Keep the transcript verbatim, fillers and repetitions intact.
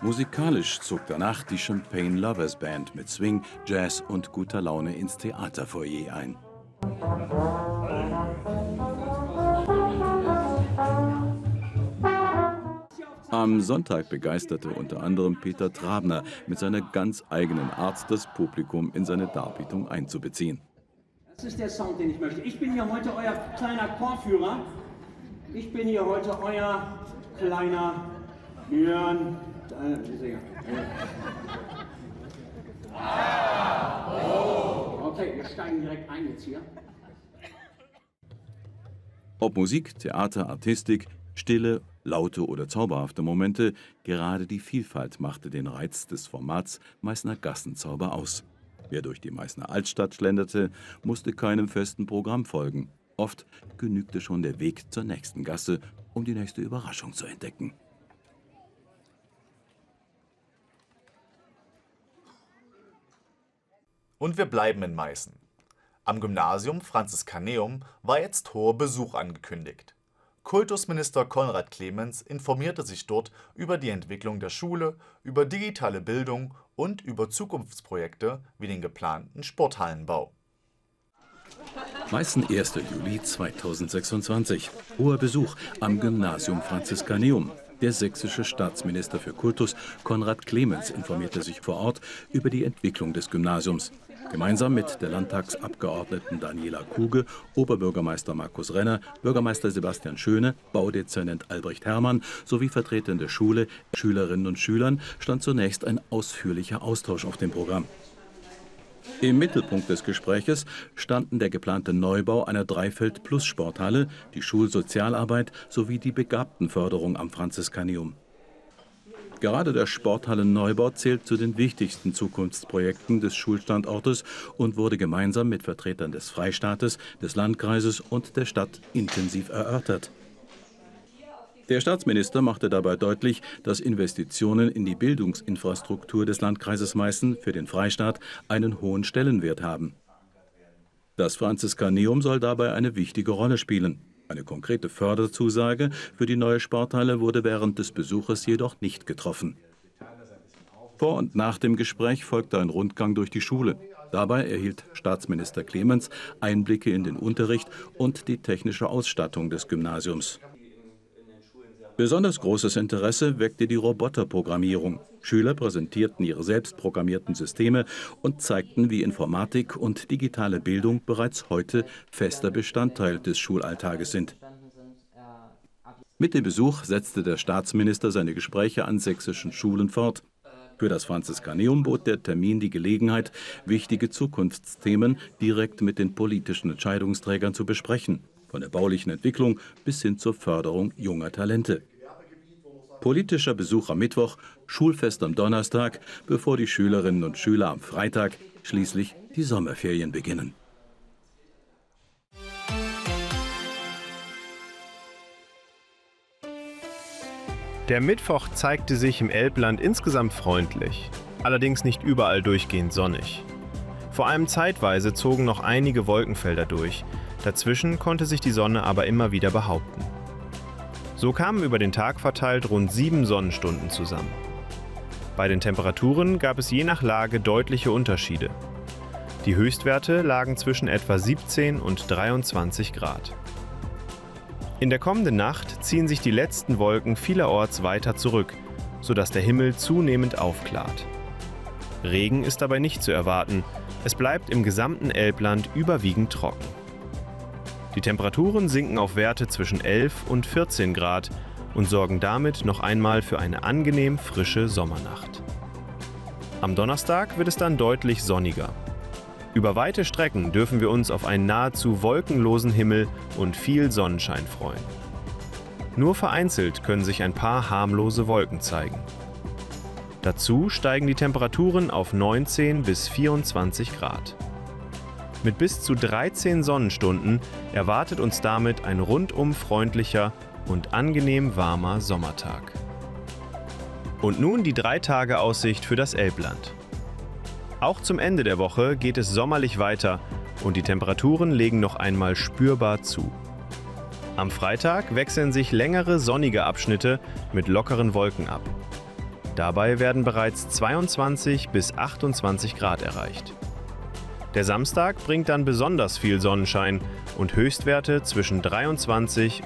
Musikalisch zog danach die Champagne Lovers Band mit Swing, Jazz und guter Laune ins Theaterfoyer ein. Am Sonntag begeisterte unter anderem Peter Trabner mit seiner ganz eigenen Art, das Publikum in seine Darbietung einzubeziehen. Das ist der Sound, den ich möchte. Ich bin hier heute euer kleiner Chorführer. Ich bin hier heute euer kleiner Björn. Okay, wir steigen direkt ein jetzt hier. Ob Musik, Theater, Artistik, stille, laute oder zauberhafte Momente, gerade die Vielfalt machte den Reiz des Formats Meißner Gassenzauber aus. Wer durch die Meißner Altstadt schlenderte, musste keinem festen Programm folgen. Oft genügte schon der Weg zur nächsten Gasse, um die nächste Überraschung zu entdecken. Und wir bleiben in Meißen. Am Gymnasium Franziskaneum war jetzt hoher Besuch angekündigt. Kultusminister Konrad Clemens informierte sich dort über die Entwicklung der Schule, über digitale Bildung und über Zukunftsprojekte wie den geplanten Sporthallenbau. Meißen, erster Juli zweitausendsechsundzwanzig. Hoher Besuch am Gymnasium Franziskaneum. Der sächsische Staatsminister für Kultus, Konrad Clemens, informierte sich vor Ort über die Entwicklung des Gymnasiums. Gemeinsam mit der Landtagsabgeordneten Daniela Kuge, Oberbürgermeister Markus Renner, Bürgermeister Sebastian Schöne, Baudezernent Albrecht Herrmann sowie Vertretern der Schule, Schülerinnen und Schülern stand zunächst ein ausführlicher Austausch auf dem Programm. Im Mittelpunkt des Gespräches standen der geplante Neubau einer Dreifeld-Plus-Sporthalle, die Schulsozialarbeit sowie die Begabtenförderung am Franziskaneum. Gerade der Sporthallenneubau zählt zu den wichtigsten Zukunftsprojekten des Schulstandortes und wurde gemeinsam mit Vertretern des Freistaates, des Landkreises und der Stadt intensiv erörtert. Der Staatsminister machte dabei deutlich, dass Investitionen in die Bildungsinfrastruktur des Landkreises Meißen für den Freistaat einen hohen Stellenwert haben. Das Franziskaneum soll dabei eine wichtige Rolle spielen. Eine konkrete Förderzusage für die neue Sporthalle wurde während des Besuches jedoch nicht getroffen. Vor und nach dem Gespräch folgte ein Rundgang durch die Schule. Dabei erhielt Staatsminister Clemens Einblicke in den Unterricht und die technische Ausstattung des Gymnasiums. Besonders großes Interesse weckte die Roboterprogrammierung. Schüler präsentierten ihre selbst programmierten Systeme und zeigten, wie Informatik und digitale Bildung bereits heute fester Bestandteil des Schulalltages sind. Mit dem Besuch setzte der Staatsminister seine Gespräche an sächsischen Schulen fort. Für das Franziskaneum bot der Termin die Gelegenheit, wichtige Zukunftsthemen direkt mit den politischen Entscheidungsträgern zu besprechen. Von der baulichen Entwicklung bis hin zur Förderung junger Talente. Politischer Besuch am Mittwoch, Schulfest am Donnerstag, bevor die Schülerinnen und Schüler am Freitag schließlich die Sommerferien beginnen. Der Mittwoch zeigte sich im Elbland insgesamt freundlich, allerdings nicht überall durchgehend sonnig. Vor allem zeitweise zogen noch einige Wolkenfelder durch. Dazwischen konnte sich die Sonne aber immer wieder behaupten. So kamen über den Tag verteilt rund sieben Sonnenstunden zusammen. Bei den Temperaturen gab es je nach Lage deutliche Unterschiede. Die Höchstwerte lagen zwischen etwa siebzehn und dreiundzwanzig Grad. In der kommenden Nacht ziehen sich die letzten Wolken vielerorts weiter zurück, sodass der Himmel zunehmend aufklart. Regen ist dabei nicht zu erwarten. Es bleibt im gesamten Elbland überwiegend trocken. Die Temperaturen sinken auf Werte zwischen elf und vierzehn Grad und sorgen damit noch einmal für eine angenehm frische Sommernacht. Am Donnerstag wird es dann deutlich sonniger. Über weite Strecken dürfen wir uns auf einen nahezu wolkenlosen Himmel und viel Sonnenschein freuen. Nur vereinzelt können sich ein paar harmlose Wolken zeigen. Dazu steigen die Temperaturen auf neunzehn bis vierundzwanzig Grad. Mit bis zu dreizehn Sonnenstunden erwartet uns damit ein rundum freundlicher und angenehm warmer Sommertag. Und nun die Drei-Tage-Aussicht für das Elbland. Auch zum Ende der Woche geht es sommerlich weiter und die Temperaturen legen noch einmal spürbar zu. Am Freitag wechseln sich längere sonnige Abschnitte mit lockeren Wolken ab. Dabei werden bereits zweiundzwanzig bis achtundzwanzig Grad erreicht. Der Samstag bringt dann besonders viel Sonnenschein und Höchstwerte zwischen dreiundzwanzig